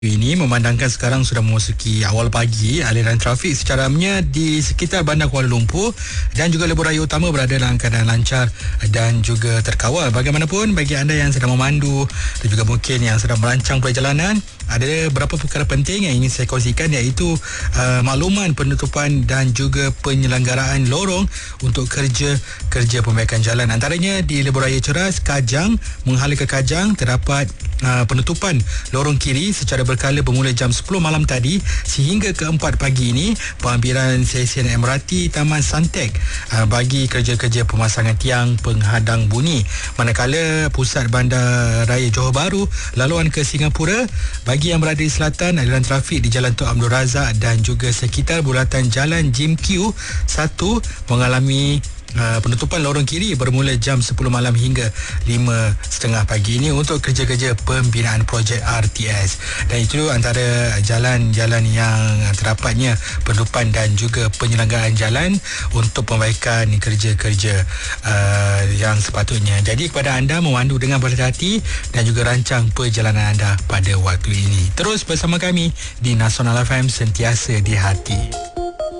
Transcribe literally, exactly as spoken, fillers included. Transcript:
Ini memandangkan sekarang sudah memasuki awal pagi, aliran trafik secaranya di sekitar Bandar Kuala Lumpur dan juga lebuh raya utama berada dalam keadaan lancar dan juga terkawal. Bagaimanapun, bagi anda yang sedang memandu dan juga mungkin yang sedang merancang perjalanan, ada beberapa perkara penting yang ingin saya kongsikan, iaitu uh, makluman penutupan dan juga penyelenggaraan lorong untuk kerja-kerja pembaikan jalan. Antaranya di lebuh raya Ceras, Kajang, menghala ke Kajang, terdapat uh, penutupan lorong kiri secara berkala bermula jam sepuluh malam tadi sehingga ke empat pagi ini. Pengambilan sesen M R T Taman Santek uh, bagi kerja-kerja pemasangan tiang penghadang bunyi. Manakala pusat Bandar Raya Johor Bahru, laluan ke Singapura, bagi yang berada di selatan, aliran trafik di Jalan Tun Abdul Razak dan juga sekitar bulatan Jalan Jim Q satu mengalami Uh, penutupan lorong kiri bermula jam sepuluh malam hingga lima tiga puluh pagi ini untuk kerja-kerja pembinaan projek R T S. Dan itu antara jalan-jalan yang terdapatnya penutupan dan juga penyelenggaraan jalan untuk pembaikan kerja-kerja uh, yang sepatutnya. Jadi kepada anda, memandu dengan berhati-hati dan juga rancang perjalanan anda pada waktu ini. Terus bersama kami di Nasional F M, sentiasa di hati.